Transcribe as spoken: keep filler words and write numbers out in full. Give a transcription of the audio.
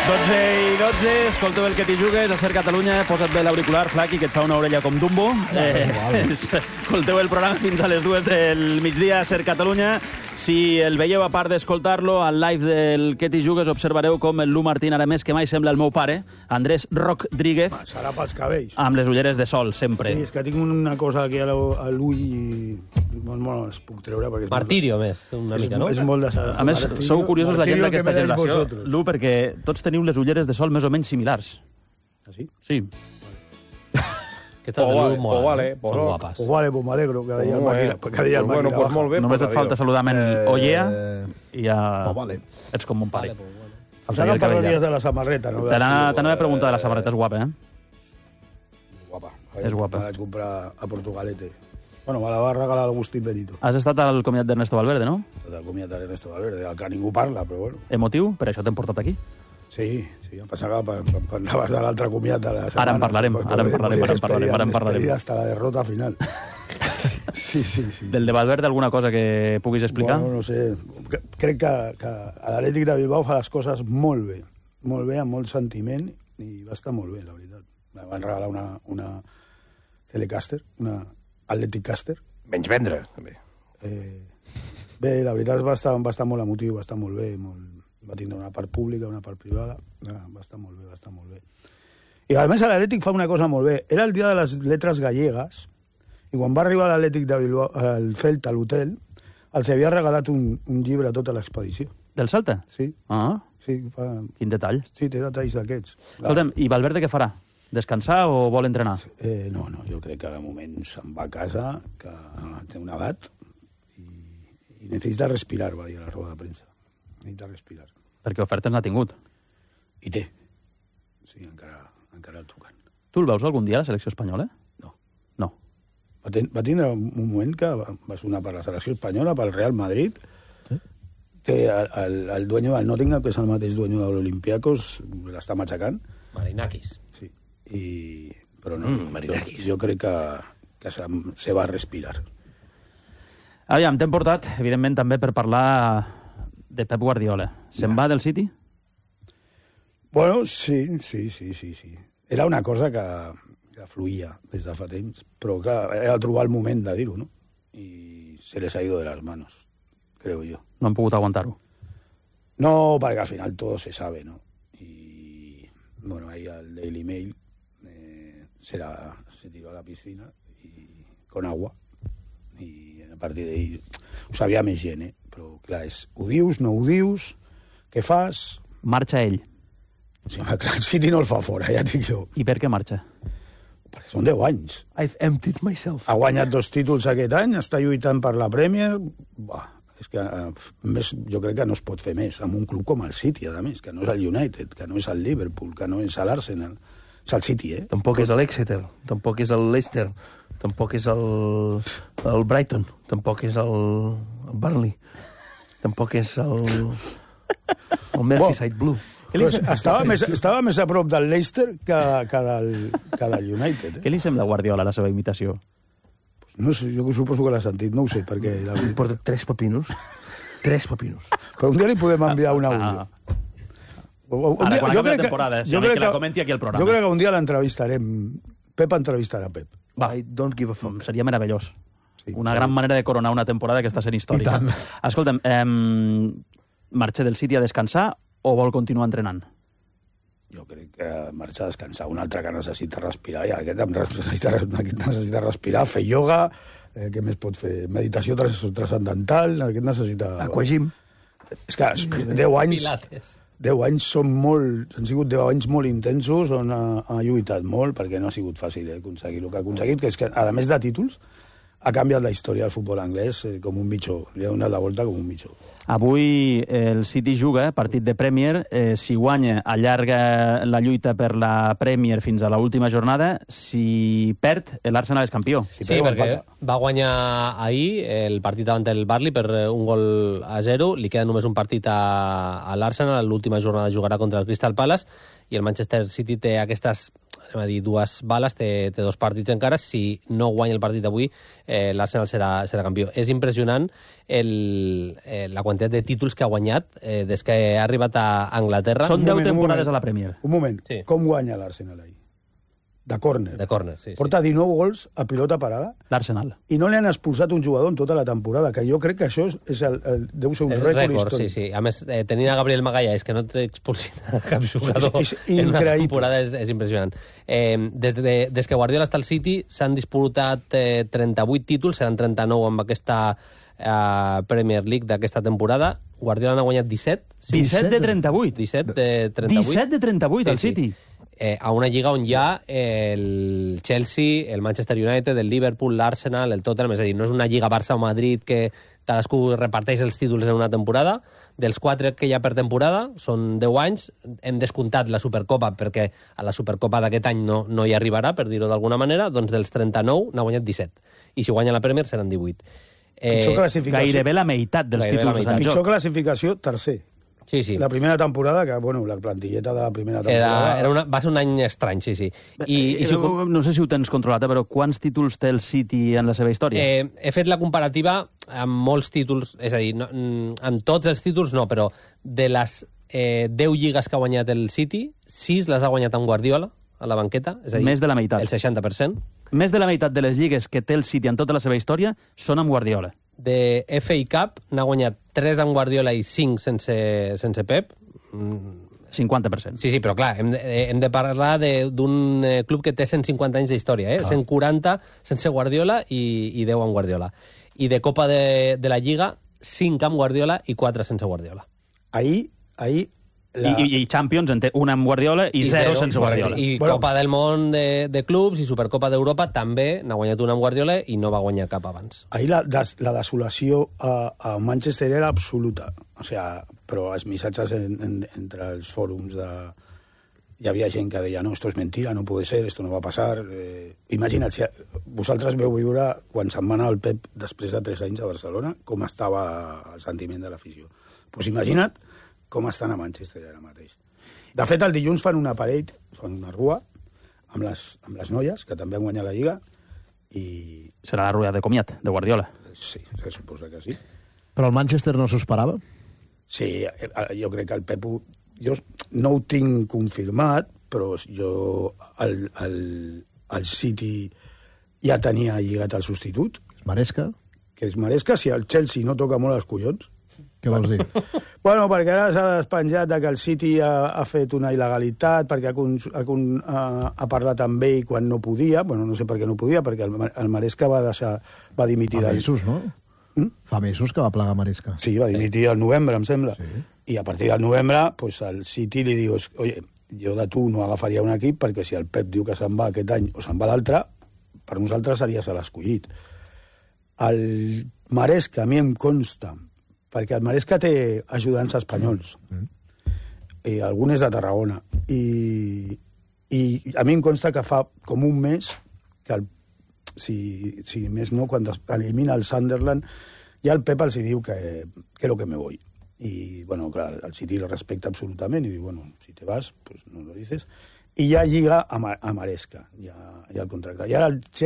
dotze i dotze, escolteu el que t'hi jugues, a Ser Catalunya, posa't bé l'auricular, Flaqui, que et fa una orella com Dumbo. Eh, escolteu el programa fins a les dues del migdia a Ser Catalunya. Si el veieu, a part d'escoltar-lo, al live del que t'hi jugues, observareu com el Lu Martín, ara més que mai, sembla el meu pare, Andrés Rodríguez. Serà pels cabells. Amb les ulleres de sol, sempre. Sí, és que tinc una cosa aquí a l'ull i no me'n les puc treure. Perquè és Martirio, molt... més, una mica, no? És molt de... A més, Martirio, sou curiosos la gent Martirio d'aquesta generació, Lu, perquè tots teniu les ulleres de sol més o menys similars. Ah, sí? Sí. Aquestes de Lu molen, vale, són pues no. guapes. Pues vale, pues m'alegro, que deia el màquina. Que deia el Pues bueno, màquina pues baja. molt bé. Només et falta saludar-me en Eh, Ollea i ja Pues vale. ets com mon pare. Vale, pues bueno. Encara em parlaries de la samarreta, no? T'anava a preguntar de la samarreta, és guapa, eh? Guapa. És guapa. Me la vaig comprar a Portugalete. Bueno, me la va regalar l'Agustín Benito. Has estat al comiat d'Ernesto Valverde, no? Del comiat d'Ernesto Valverde, del que ningú parla, però bueno. Emotiu? Per això t'hem portat aquí. Sí, sí, em pensava que parlaves de l'altre comiat de la setmana. Ara en parlarem, ara en parlarem, ara en parlarem, ara en parlarem. Hasta la derrota final. Sí, sí, sí. Del de Valverde, alguna cosa que puguis explicar? Bueno, no sé. Crec que, que l'Atlètic de Bilbao fa les coses molt bé. Molt bé, amb molt sentiment, i va estar molt bé, la veritat. Me van regalar una, una Telecaster, una Athletic Caster. Menys vendre, també. Eh, bé, la veritat va estar, va estar molt emotiu, va estar molt bé, molt, va tindre una part pública, una part privada, va estar molt bé, va estar molt bé. I a més l'Atlètic fa una cosa molt bé. Era el dia de les lletres gallegues, i quan va arribar l'Atlètic de Bilbao, al Celta, a l'hotel, els havia regalat un, un llibre a tota l'expedició. Del Celta? Sí. Ah, sí fa... quin detall. Sí, té detalls d'aquests. Escolta'm, i Valverde què farà? Descansar o vol entrenar? Eh, no, no, jo crec que de moment se'n va a casa, que té una edat, i, i necessita respirar, va dir a la roda de premsa. Necessita respirar. Perquè ofertes n'ha tingut. I té. Sí, encara, encara el truquen. Tu el veus algun dia a la selecció espanyola? No. No. Va, ten, va tindre un moment que va, va sonar per la selecció espanyola, pel Real Madrid. Sí. Té el, el, el dueño del Nottingham, que és el mateix dueño de l'Olympiacos, l'està matxacant. Marinakis. Sí. I, però no, Mm, jo, jo crec que, que se, se va respirar. Aviam, t'hem portat, evidentment, també per parlar de Pep Guardiola. Se'n va del City? Bueno, sí, sí, sí, sí, sí. Era una cosa que, que fluïa des de fa temps, però que era trobar el moment de dir-ho, no? I se les ha ido de las manos, creo yo. No han pogut aguantar-ho. No, perquè al final todo se sabe, ¿no? Y, bueno, ahí al Daily Mail eh, se, la, se tiró a la piscina y, con agua, i a partir d'ahí ho sabia més gent, eh? Però clar, és, ho dius, no ho dius, què fas? Marxa ell. Sí, home, clar, el City no el fa fora, ja et dic jo. I per què marxa? Perquè són deu anys. I've emptied myself. Ha guanyat dos títols aquest any, està lluitant per la Premier. Bah, és que eh, més, jo crec que no es pot fer més amb un club com el City, a més, que no és el United, que no és el Liverpool, que no és l'Arsenal. És el City, eh? Tampoc és l'Exeter, tampoc és el Leicester, tampoc és el, el Brighton, tampoc és el, el Burnley, tampoc és el, el Merseyside Blue. Però estava, més, estava més a prop del Leicester que, que, del, que del United. Eh? Què li sembla a Guardiola, la seva imitació? Pues no sé, jo suposo que l'ha sentit, no ho sé, perquè... La... Em porta tres papinos, tres papinos. Però un dia li podem enviar un àudio. Ah. Ara, quan acabi la temporada, jo crec que, crec que la comenti aquí al programa. Jo crec que un dia l'entrevistarem. Pep entrevistarà Pep. Va. I don't give a fuck. Seria meravellós. Sí, una sí. gran manera de coronar una temporada que està sent històrica. I tant. Escolta'm, eh, marxa del City a descansar o vol continuar entrenant? Jo crec que marxa a descansar. Un altre que necessita respirar. Ja, aquest, necessita, aquest necessita respirar, fer ioga, eh, què més pot fer? Meditació transcendental, aquest necessita... Aquagym. És que deu anys... Pilates. deu anys són molt... Han sigut deu anys molt intensos on ha, ha lluitat molt, perquè no ha sigut fàcil eh, aconseguir el que ha aconseguit, que és que, a més de títols, ha canviat la història del futbol anglès eh, com un mitjó. Li ha donat la volta com un mitjó. Avui el City juga, partit de Premier. Eh, si guanya, allarga la lluita per la Premier fins a l'última jornada. Si perd, l'Arsenal és campió. Si Sí, perd, perquè empata. va guanyar ahir el partit davant del Burnley per un gol a zero. Li queda només un partit a, a l'Arsenal. L'última jornada jugarà contra el Crystal Palace i el Manchester City té aquestes anem a dir, dues bales, té, té dos partits encara. Si no guanya el partit d'avui, eh, l'Arsenal serà, serà campió. És impressionant el, eh, la quantitat de títols que ha guanyat eh, des que ha arribat a Anglaterra. Són Un deu moment, un temporades moment. a la Premier. Un moment, Sí. com guanya l'Arsenal ahir? De córner. De córner, sí. Porta dinou gols a pilota parada L'Arsenal. i no li han expulsat un jugador en tota la temporada, que jo crec que això és, és el, el, deu ser un És rècord, rècord, sí, històric. sí. A més, eh, tenint a Gabriel Magallanes, que no t'expulsin a cap jugador És- és en una increïble. temporada, és, és impressionant. Eh, des, de, des que Guardiola està al City s'han disputat eh, trenta-vuit títols, seran trenta-nou amb aquesta eh, Premier League d'aquesta temporada. Guardiola n'ha guanyat disset. Sí, disset de trenta-vuit. disset de trenta-vuit. disset de trenta-vuit, Sí, al sí. City. Eh, a una lliga on hi ha el Chelsea, el Manchester United, el Liverpool, l'Arsenal, el Tottenham, és a dir, no és una lliga Barça o Madrid que cadascú reparteix els títols en una temporada. Dels quatre que hi ha per temporada, són deu anys, hem descomptat la Supercopa perquè a la Supercopa d'aquest any no, no hi arribarà, per dir-ho d'alguna manera, doncs dels trenta-nou n'ha guanyat disset. I si guanya la Premier seran divuit. Eh, Pitjor classificació. Gairebé la meitat dels Gairebé la títols estan en Pitjor joc. classificació, tercer. sí, sí. La primera temporada, que, bueno, la plantilleta de la primera temporada... Era, era una, va ser un any estrany, sí, sí. I, i si ho com- no sé si ho tens controlat, eh, però quants títols té el City en la seva història? Eh, he fet la comparativa amb molts títols, és a dir, no, mm, amb tots els títols no, però de les eh, deu lligues que ha guanyat el City, sis les ha guanyat amb Guardiola a la banqueta, és a dir, Més de la meitat. el seixanta per cent. Més de la meitat de les lligues que té el City en tota la seva història són amb Guardiola. De F A Cup n'ha guanyat tres amb Guardiola i cinc sense, sense Pep. Mm, cinquanta per cent. Sí, sí, però clar, hem de, hem de parlar de- d'un eh, club que té cent cinquanta anys d'història, eh? cent quaranta sense Guardiola i, i deu amb Guardiola. I de Copa de, de la Lliga, cinc amb Guardiola i quatre sense Guardiola. Ahir, ahir... La... I, i, I Champions en té una amb Guardiola i, I zero, sense Guardiola. I Bueno. Copa del Món de, de clubs i Supercopa d'Europa també n'ha guanyat una amb Guardiola i no va guanyar cap abans. Ahir la, des, la desolació a, a Manchester era absoluta. O sea, però els missatges en, en, entre els fòrums de... Hi havia gent que deia, no, esto es mentira, no puede ser, esto no va a pasar. Eh, imagina't, si vosaltres veu viure quan se'n va anar el Pep després de tres anys a Barcelona, com estava el sentiment de l'afició. Doncs pues imagina't com estan a Manchester ara mateix. De fet, el dilluns fan un aparell, fan una rua, amb les, amb les noies, que també han guanyat la Lliga, i Serà la rueda de comiat, de Guardiola. sí, se suposa que sí. Però el Manchester no s'ho esperava? Sí, eh, jo crec que el Pepu... Jo no ho tinc confirmat, però jo... El, el, el City ja tenia lligat el substitut, Maresca? que és Maresca, si el Chelsea no toca molt els collons. Què vols dir? Bueno, perquè ara s'ha despenjat de que el City ha, ha fet una il·legalitat, perquè ha, cons, ha, con, ha, ha parlat amb ell quan no podia, bueno, no sé per què no podia, perquè el, el Maresca va deixar, va dimitir... Fa del- mesos, no? Mm? Fa mesos que va plegar Maresca. Sí, va dimitir al novembre, em sembla. Sí. I a partir del novembre, pues, el City li diu, oye, jo de tu no agafaria un equip perquè si el Pep diu que se'n va aquest any o se'n va l'altre, per nosaltres series l'escollit. El Maresca, a mi em consta, perquè el Maresca té ajudants espanyols, mm. i alguns de Tarragona, i, i a mi em consta que fa com un mes que el, si, si més no, quan es elimina el Sunderland, ja el Pep els hi diu que, que lo que me voy. Y, bueno, claro, el City lo respecta absolutament i diu, bueno, si te vas, pues no lo dices. I ja lliga a, Mar a Maresca, ja, ja el contracte. I ara el